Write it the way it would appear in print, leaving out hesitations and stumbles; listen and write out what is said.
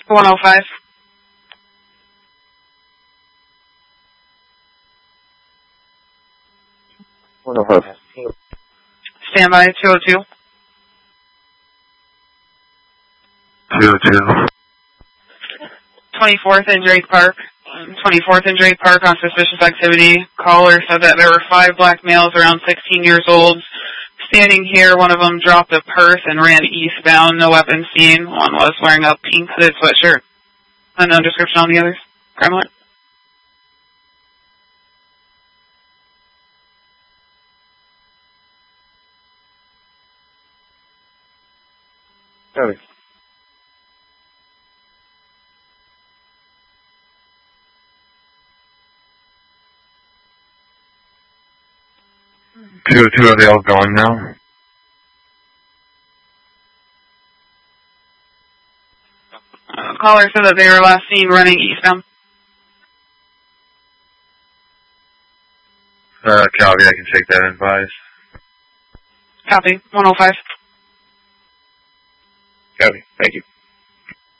105. 105. Stand by, 202. 202. 24th and Drake Park. 24th and Drake Park on suspicious activity. Caller said that there were 5 black males around 16 years old. Standing here, one of them dropped a purse and ran eastbound. No weapon seen. One was wearing a pink hooded sweatshirt. Unknown description on the others. Crime alert. Copy. 202, are they all going now? Caller said that they were last seen running eastbound. Copy, I can take that and advise. Copy. 105. Copy, thank you.